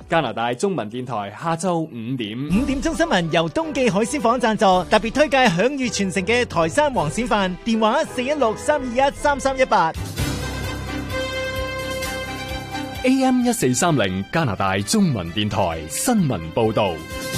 加拿大中文電台下晝5點 5點鐘新聞由東記海鮮舫贊助，特別推介享譽傳承嘅台山黃鱔飯，電話416-321-3318。 AM 1430加拿大中文電台新聞報道。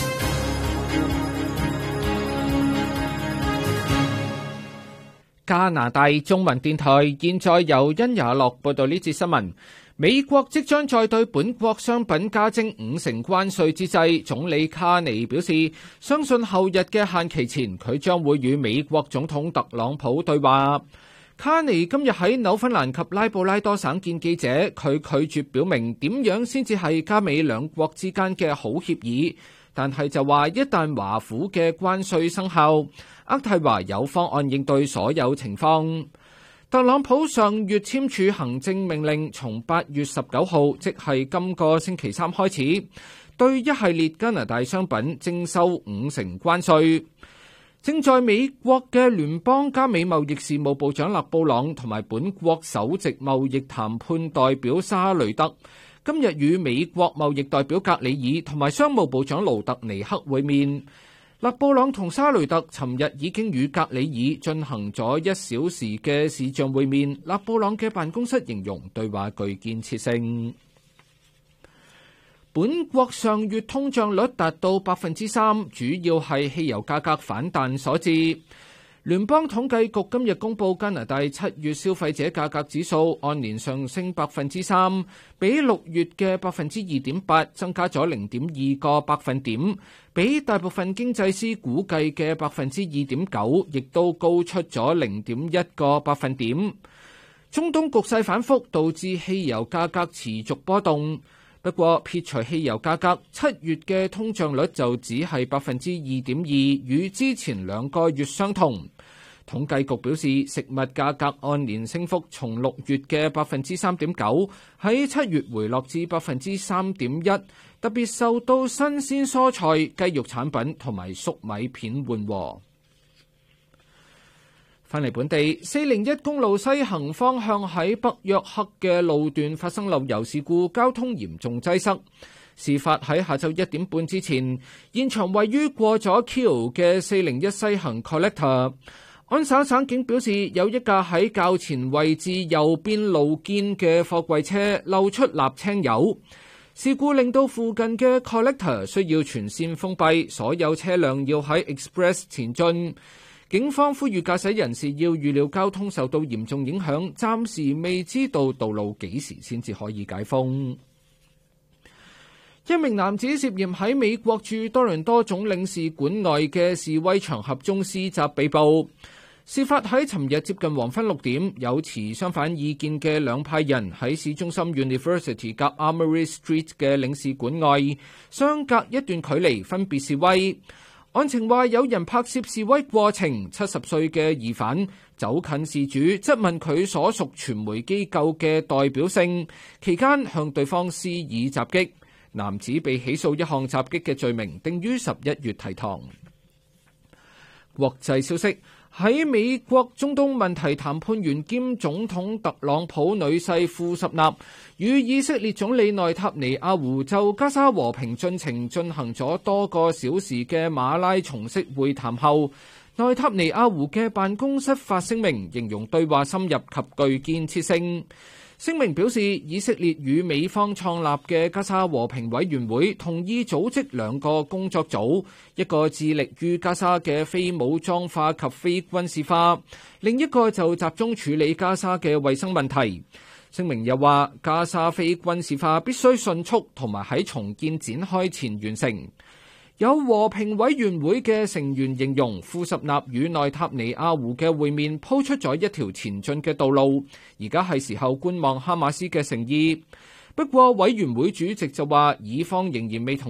加拿大中文電台現在由殷雅樂報道呢節新聞。美國即將再對本國商品加徵50%關稅之際，總理卡尼表示，相信後日嘅限期前，佢將會與美國總統特朗普對話。卡尼今日喺紐芬蘭及拉布拉多省見記者，佢拒絕表明點樣先至係加美兩國之間嘅好協議，但係就話一旦華府嘅關稅生效，渥太華有方案應對所有情況。特朗普上月簽署行政命令，從8月19號，即係今個星期三開始，對一系列加拿大商品徵收50%關稅。正在美國嘅聯邦加美貿易事務部長勒布朗同埋本國首席貿易談判代表沙雷特今日與美國貿易代表格里爾同埋商務部長盧特尼克會面。勒布朗同沙雷特尋日已經與格里爾進行咗1小時嘅視像會面。勒布朗嘅辦公室形容對話具建設性。本國上月通脹率達到 3%， 主要係汽油價格反彈所致。聯邦統計局今日公布加拿大7月消費者價格指數按年上升 3%， 比6月嘅 2.8% 增加咗 0.2個百分點，比大部分經濟師估計嘅 2.9% 亦都高出咗 0.1個百分點。中東局勢反覆導致汽油價格持續波動，不過撇除汽油價格，7月嘅通脹率就只係 2.2%， 與之前2個月相同。統計局表示，食物價格按年升幅從6月嘅 3.9% 喺7月回落至 3.1%， 特別受到新鮮蔬菜、雞肉產品同埋粟米片緩和。返嚟本地，401公路西行方向喺北約克嘅路段發生漏油事故，交通嚴重擠塞。事發喺下晝1點半之前，現場位於過咗 Kiel 嘅401西行 Collector。安省省警表示，有一架喺較前位置右邊路肩嘅貨櫃車漏出瀝青油，事故令到附近嘅 Collector 需要全線封閉，所有車輛要喺 Express 前進。警方呼籲駕駛人士要預料交通受到嚴重影響，暫時未知道道路幾時先至可以解封。一名男子涉嫌喺美國駐多倫多總領事館外嘅示威場合中施襲被捕。事發喺尋日接近黃昏6點，有持相反意見嘅兩派人喺市中心 University 及 Armory Street 嘅領事館外，相隔一段距離分別示威。案情話有人拍攝示威過程，70歲嘅疑犯走近事主，質問佢所屬傳媒機構嘅代表性，期間向對方施以襲擊。男子被起訴一項襲擊嘅罪名，定於11月提堂。國際消息，喺美國中東問題談判員兼總統特朗普女婿庫什納與以色列總理內塔尼亞胡就加沙和平進程進行咗多個小時嘅馬拉松式會談後，內塔尼亞胡嘅辦公室發聲明，形容對話深入及具建設性。聲明表示，以色列與美方創立嘅加沙和平委員會同意組織2個工作組，一個致力於加沙嘅非武裝化及非軍事化，另一個就集中處理加沙嘅衛生問題。聲明又話，加沙非軍事化必須迅速同埋喺重建展開前完成。有和平委員會嘅成員形容庫什納與內塔尼亞胡嘅會面鋪出咗一條前進嘅道路，而家係時候觀望哈馬斯嘅誠意。不過委員會主席就話，以方仍然未同